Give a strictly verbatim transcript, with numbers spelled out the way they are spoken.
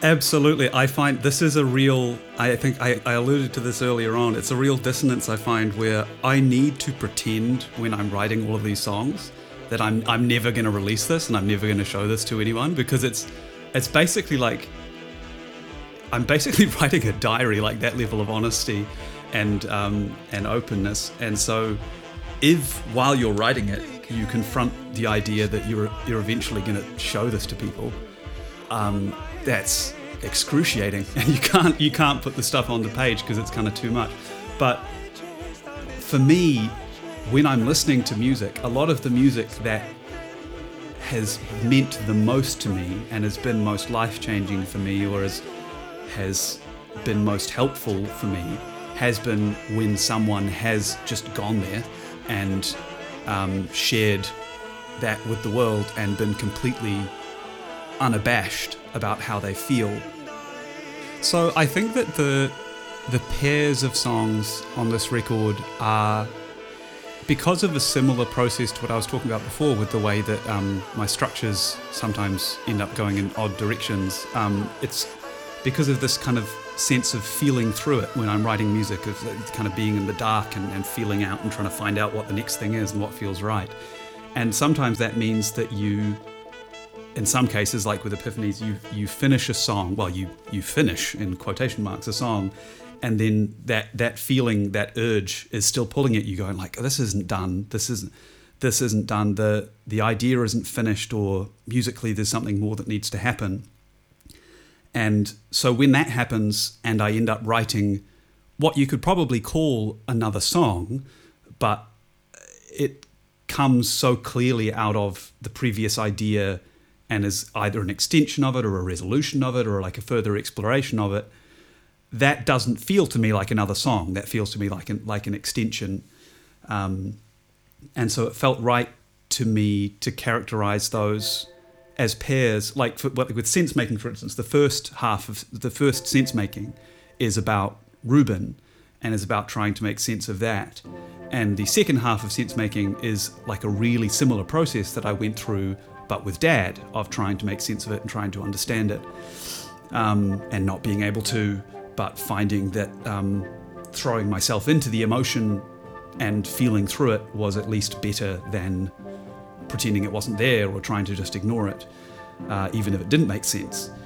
Absolutely. I find this is a real, I think I, I alluded to this earlier on, it's a real dissonance I find where I need to pretend when I'm writing all of these songs that I'm I'm never going to release this and I'm never going to show this to anyone, because it's it's basically like, I'm basically writing a diary, like that level of honesty and um, and openness. And so if while you're writing it, you confront the idea that you're you're eventually going to show this to people, um, that's excruciating, and you can't you can't put the stuff on the page because it's kind of too much. But for me, when I'm listening to music, a lot of the music that has meant the most to me and has been most life-changing for me, or has has been most helpful for me, has been when someone has just gone there and um, shared that with the world and been completely unabashed about how they feel. So I think that the the pairs of songs on this record are, because of a similar process to what I was talking about before, with the way that um, my structures sometimes end up going in odd directions, um, it's because of this kind of sense of feeling through it when I'm writing music, of kind of being in the dark and, and feeling out and trying to find out what the next thing is and what feels right. And sometimes that means that you, in some cases, like with Epiphanies, you you finish a song, well, you you finish, in quotation marks, a song, and then that that feeling, that urge is still pulling at you, going like, oh, this isn't done, this isn't this isn't done, the the idea isn't finished, or musically there's something more that needs to happen. And so when that happens and I end up writing what you could probably call another song, but it comes so clearly out of the previous idea and is either an extension of it or a resolution of it or like a further exploration of it, that doesn't feel to me like another song. That feels to me like an, like an extension. Um, and so it felt right to me to characterize those as pairs, like for, with sense making, for instance. The first half of the first sense making is about Reuben and is about trying to make sense of that, and the second half of sense making is like a really similar process that I went through, but with Dad, of trying to make sense of it and trying to understand it, um, and not being able to, but finding that um, throwing myself into the emotion and feeling through it was at least better than pretending it wasn't there or trying to just ignore it, uh, even if it didn't make sense.